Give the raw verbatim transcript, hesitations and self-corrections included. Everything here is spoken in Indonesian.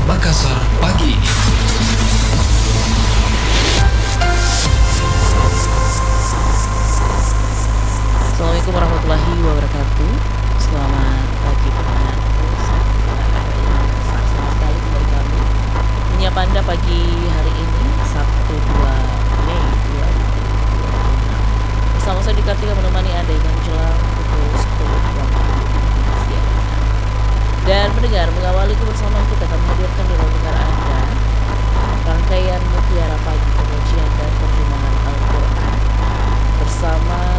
Makassar pagi ini. Assalamualaikum warahmatullahi wabarakatuh. Selamat pagi pendengarku. Senang sekali kembali kami menyapa Anda pagi hari ini Sabtu dua Mei dua ribu dua puluh enam. Bersama saya di Kartika menemani Anda hingga menjelang pukul sepuluh waktu Indonesia. Dan mendengar mengawali kebersamaan kita kami hadirkan di ruang dengar Anda rangkaian Mutiara Pagi pengajian dan terjemahan Al-Quran bersama